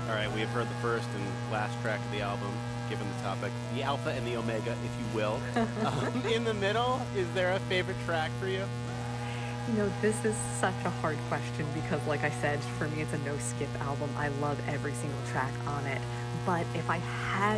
All right, we have heard the first and last track of the album, given the topic, the Alpha and the Omega, if you will. In the middle, is there a favorite track for you? This is such a hard question because, like I said, for me, it's a no skip album. I love every single track on it. But if I had